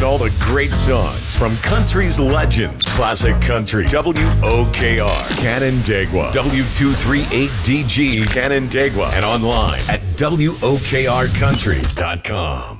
all the great songs from country's legends. Classic Country, WOKR, Canandaigua, W238DG, Canandaigua, and online at WOKRCountry.com.